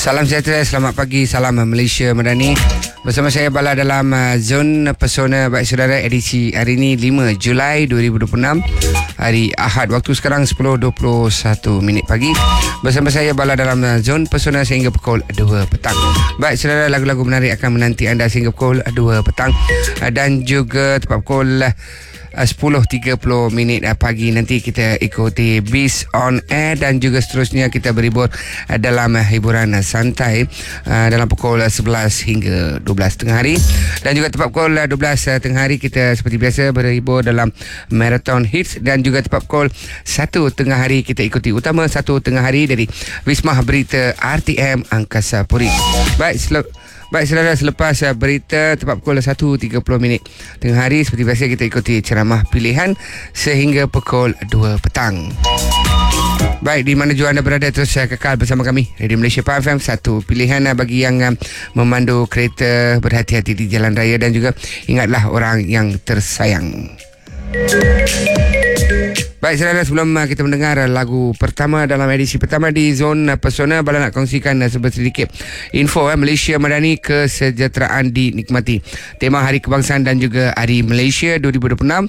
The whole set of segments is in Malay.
Salam sejahtera, selamat pagi, salam Malaysia Madani. Bersama saya Bala dalam Zon Pesona. Baik saudara, edisi hari ini 5 Julai 2026, hari Ahad, waktu sekarang 10.21 pagi. Bersama saya Bala dalam Zon Pesona sehingga pukul 2 petang. Baik saudara, lagu-lagu menarik akan menanti anda sehingga pukul 2 petang dan juga tepat pukul 10.30 pagi nanti kita ikuti Bis on Air dan juga seterusnya kita berhibur dalam hiburan santai dalam pukul 11 hingga 12 tengah hari, dan juga tepat pukul 12 tengah hari kita seperti biasa berhibur dalam Marathon Hits, dan juga tepat pukul 1 tengah hari kita ikuti Utama 1 tengah hari dari Wisma Berita RTM Angkasa Puri. Baik saudara, selepas berita tepat pukul 1.30 tengah hari seperti biasa kita ikuti ceramah pilihan sehingga pukul 2 petang. Baik, di mana jua anda berada, terus kekal bersama kami Radio Malaysia Pan FM, satu pilihan bagi yang memandu kereta. Berhati-hati di jalan raya dan juga ingatlah orang yang tersayang. Baik saudara, sebelum kita mendengar lagu pertama dalam edisi pertama di Zon Pesona, Bala nak kongsikan sedikit info Malaysia Madani, kesejahteraan dinikmati. Tema Hari Kebangsaan dan juga Hari Malaysia 2026.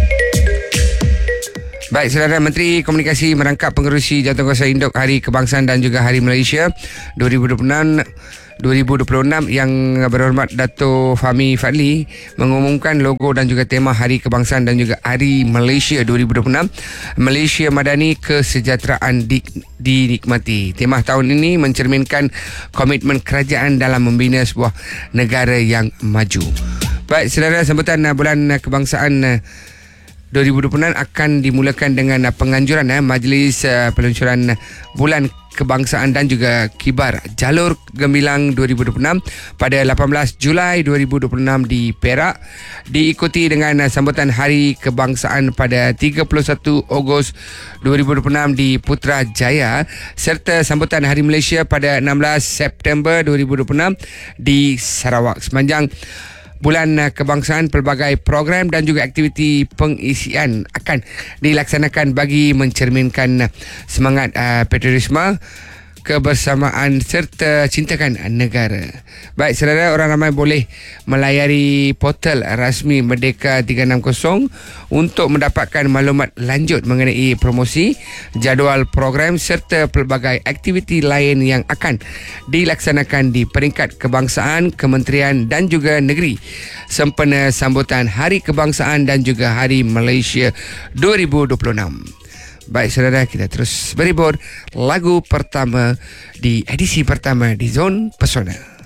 Baik saudara, Menteri Komunikasi merangkap pengerusi Jawatankuasa Induk Hari Kebangsaan dan juga Hari Malaysia 2026 yang berhormat Dato' Fahmi Fadli mengumumkan logo dan juga tema Hari Kebangsaan dan juga Hari Malaysia 2026. Malaysia Madani, kesejahteraan dinikmati. Tema tahun ini mencerminkan komitmen kerajaan dalam membina sebuah negara yang maju. Baik saudara, sambutan bulan kebangsaan 2026 akan dimulakan dengan penganjuran Majlis Peluncuran Bulan Kebangsaan dan juga Kibar Jalur Gemilang 2026 pada 18 Julai 2026 di Perak, diikuti dengan sambutan Hari Kebangsaan pada 31 Ogos 2026 di Putrajaya, serta sambutan Hari Malaysia pada 16 September 2026 di Sarawak. Sepanjang Bulan Kebangsaan, pelbagai program dan juga aktiviti pengisian akan dilaksanakan bagi mencerminkan semangat patriotisme, kebersamaan serta cintakan negara. Baik saudara, orang ramai boleh melayari portal rasmi Merdeka 360 untuk mendapatkan maklumat lanjut mengenai promosi, jadual program serta pelbagai aktiviti lain yang akan dilaksanakan di peringkat kebangsaan, kementerian dan juga negeri sempena sambutan Hari Kebangsaan dan juga Hari Malaysia 2026. Baik saudara, kita terus berhibur lagu pertama di edisi pertama di Zon Pesona.